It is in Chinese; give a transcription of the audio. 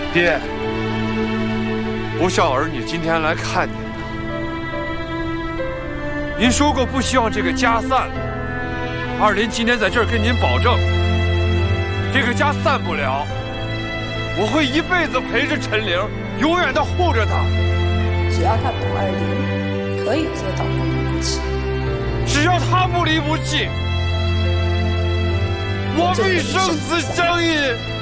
爹，不孝儿女今天来看您了。您说过不希望这个家散，二林今天在这儿跟您保证，这个家散不了。我会一辈子陪着陈玲，永远的护着她。 只要他懂二林，可以做到不离不弃。 只要他不离不弃，我们生死相依。